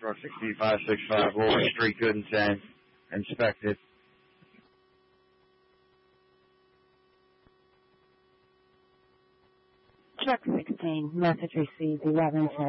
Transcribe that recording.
truck 6565, Lower Street, Goodens End, inspected. Truck 16, message received 11.